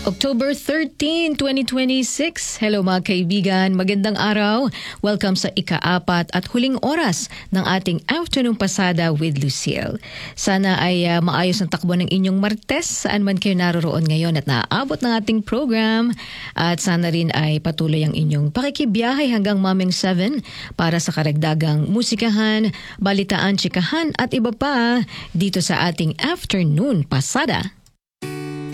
October 13, 2026. Hello mga kaibigan, magandang araw. Welcome sa ika-4 at huling oras ng ating Afternoon Pasada with Lucille. Sana ay maayos ang takbo ng inyong Martes saan man kayo naroroon ngayon at naaabot ng ating program. At sana rin ay patuloy ang inyong pakikibiyahe hanggang maming 7 para sa karagdagang musikahan, balitaan, tsikahan at iba pa dito sa ating Afternoon Pasada.